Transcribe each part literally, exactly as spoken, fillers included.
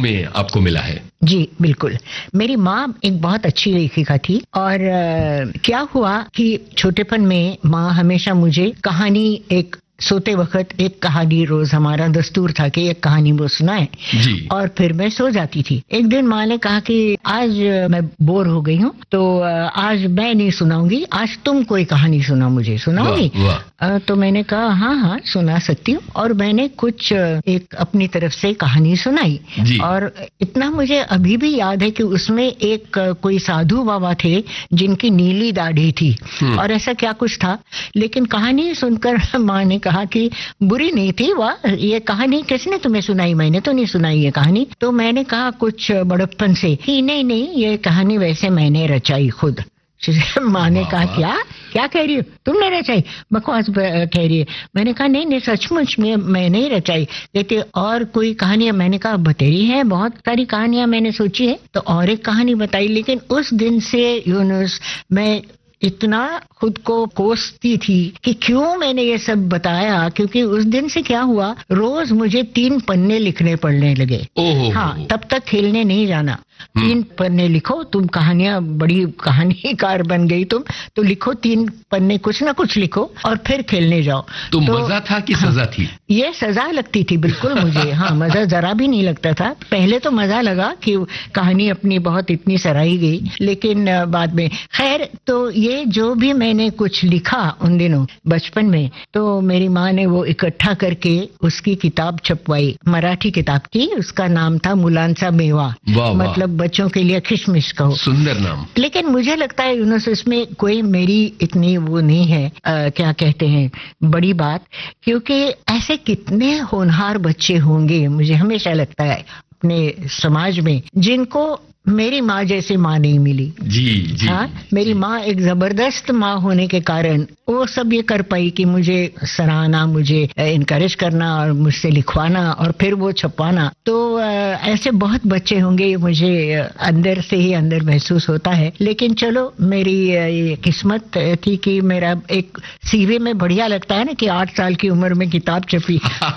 में आपको मिला है। जी बिल्कुल। मेरी माँ एक बहुत अच्छी लेखिका थी और आ, क्या हुआ कि छोटेपन में माँ हमेशा मुझे कहानी, एक सोते वक्त एक कहानी रोज हमारा दस्तूर था कि एक कहानी वो सुनाए जी। और फिर मैं सो जाती थी। एक दिन माँ ने कहा कि आज मैं बोर हो गई हूँ तो आज मैं नहीं सुनाऊंगी, आज तुम कोई कहानी सुना, मुझे सुनाओगी? तो मैंने कहा हाँ हाँ सुना सकती हूँ और मैंने कुछ एक अपनी तरफ से कहानी सुनाई और इतना मुझे अभी भी याद है कि उसमें एक कोई साधु बाबा थे जिनकी नीली दाढ़ी थी और ऐसा क्या कुछ था। लेकिन कहानी सुनकर माँ ने कहा कि बुरी नहीं थी, वाह ये कहानी किसने तुम्हें सुनाई? मैंने तो नहीं सुनाई ये कहानी। तो मैंने कहा कुछ बड़प्पन से कि नहीं नहीं ये कहानी वैसे मैंने रचाई खुद। माँ ने कहा क्या क्या कह रही हो, तुमने रचाई? बकवास कह रही है। मैंने कहा नहीं नहीं सचमुच में मैंने ही रचाई। कहते और कोई कहानियां? मैंने कहा बतेरी है, बहुत सारी कहानियां मैंने सोची है। तो और एक कहानी बताई। लेकिन उस दिन से यूनुस मैं इतना खुद को कोसती थी कि क्यों मैंने ये सब बताया, क्योंकि उस दिन से क्या हुआ, रोज मुझे तीन पन्ने लिखने पड़ने लगे। हाँ, तब तक खेलने नहीं जाना, तीन पन्ने लिखो तुम, कहानियां, बड़ी कहानीकार बन गई तुम, तो लिखो तीन पन्ने, कुछ ना कुछ लिखो और फिर खेलने जाओ। तो, तो मजा था कि हाँ, सजा थी? ये सजा लगती थी बिल्कुल मुझे। हाँ, मजा जरा भी नहीं लगता था। पहले तो मजा लगा कि कहानी अपनी बहुत इतनी सराही गई, लेकिन बाद में खैर। तो ये जो भी मैंने कुछ लिखा उन दिनों बचपन में, तो मेरी माँ ने वो इकट्ठा करके उसकी किताब छपवाई, मराठी किताब थी, उसका नाम था मुलांचा मेवा, मतलब बच्चों के लिए किशमिश कहो। सुंदर नाम। लेकिन मुझे लगता है यूनुस इसमें कोई मेरी इतनी वो नहीं है, आ, क्या कहते हैं, बड़ी बात, क्योंकि ऐसे कितने होनहार बच्चे होंगे, मुझे हमेशा लगता है अपने समाज में, जिनको मेरी माँ जैसी माँ नहीं मिली। जी जी। हाँ, मेरी माँ एक जबरदस्त माँ होने के कारण वो सब ये कर पाई कि मुझे सराहना, मुझे इनकरेज करना और मुझसे लिखवाना और फिर वो छपवाना। तो ऐसे बहुत बच्चे होंगे, मुझे अंदर से ही अंदर महसूस होता है। लेकिन चलो मेरी ये किस्मत थी कि मेरा एक सीवे में बढ़िया लगता है ना कि आठ साल की उम्र में किताब छपी।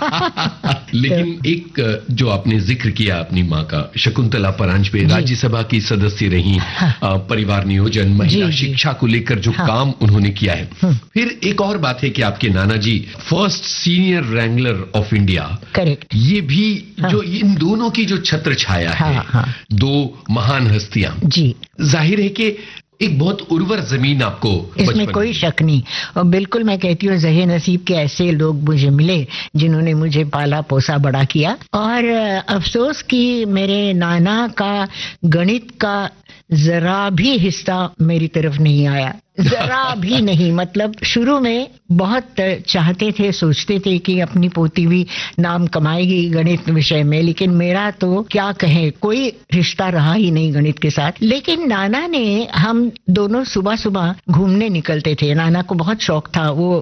लेकिन एक जो आपने जिक्र किया अपनी माँ का, शकुंतला परांजपे राज्यसभा की सदस्य रही, हाँ। परिवार नियोजन, महिला शिक्षा को लेकर जो हाँ। काम उन्होंने किया है। हाँ। फिर एक और बात है कि आपके नाना जी first senior Wrangler of India. Correct. ये भी हाँ। जो इन दोनों की जो छत्र छाया हाँ, है हाँ। दो महान हस्तियां, जी जाहिर है कि एक बहुत उर्वर जमीन आपको, इसमें कोई शक नहीं। और बिल्कुल मैं कहती हूँ ज़हे नसीब के ऐसे लोग मुझे मिले जिन्होंने मुझे पाला पोसा बड़ा किया। और अफसोस कि मेरे नाना का गणित का जरा भी हिस्सा मेरी तरफ नहीं आया, जरा भी नहीं। मतलब शुरू में बहुत चाहते थे, सोचते थे कि अपनी पोती भी नाम कमाएगी गणित विषय में, लेकिन मेरा तो क्या कहें, कोई रिश्ता रहा ही नहीं गणित के साथ। लेकिन नाना ने, हम दोनों सुबह सुबह घूमने निकलते थे, नाना को बहुत शौक था, वो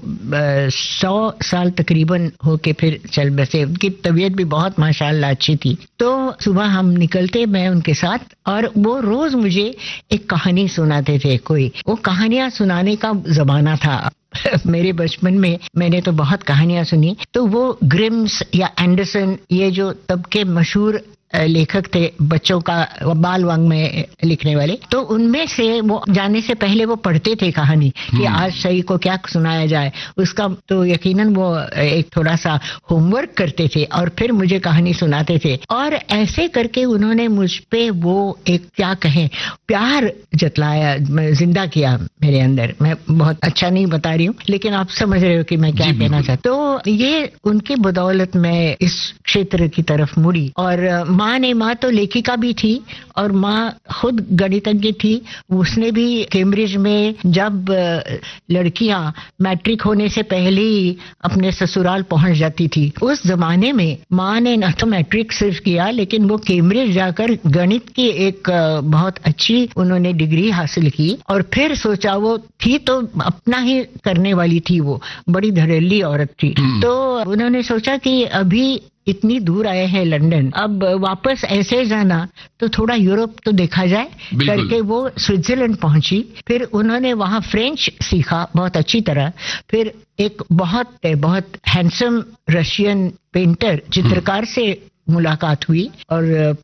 सौ साल तकरीबन होके फिर चल बसे, उनकी तबीयत भी बहुत माशाल्लाह अच्छी थी। तो सुबह हम निकलते, मैं उनके साथ, और वो रोज मुझे एक कहानी सुनाते थे। कोई वो कहानियां सुनाने का जमाना था मेरे बचपन में, मैंने तो बहुत कहानियां सुनी। तो वो ग्रिम्स या एंडरसन, ये जो तब के मशहूर लेखक थे बच्चों का बाल वांग में लिखने वाले, तो उनमें से वो जाने से पहले वो पढ़ते थे कहानी कि आज सही को क्या सुनाया जाए, उसका तो यकीनन वो एक थोड़ा सा होमवर्क करते थे और फिर मुझे कहानी सुनाते थे। और ऐसे करके उन्होंने मुझ पे वो एक क्या कहें प्यार जतलाया, जिंदा किया मेरे अंदर। मैं बहुत अच्छा नहीं बता रही हूँ, लेकिन आप समझ रहे हो कि मैं क्या कहना चाहती हूँ। तो ये उनकी बदौलत मैं इस क्षेत्र की तरफ मुड़ी। और माँ ने, माँ तो लेखिका भी थी और माँ खुद गणितज्ञ थी। उसने भी कैम्ब्रिज में, जब लड़कियां मैट्रिक होने से पहले ही अपने ससुराल पहुंच जाती थी, उस जमाने में माँ ने न तो मैट्रिक सिर्फ किया, लेकिन वो कैम्ब्रिज जाकर गणित की एक बहुत अच्छी उन्होंने डिग्री हासिल की। और फिर सोचा, वो थी तो अपना ही करने वाली थी, वो बड़ी धड़ल्ली औरत थी। तो उन्होंने सोचा कि अभी इतनी दूर आए हैं लंदन, अब वापस ऐसे जाना तो थोड़ा यूरोप तो देखा जाए करके वो स्विट्जरलैंड पहुंची। फिर उन्होंने वहां फ्रेंच सीखा बहुत अच्छी तरह। फिर एक बहुत बहुत हैंडसम रशियन पेंटर, चित्रकार से मुलाकात हुई और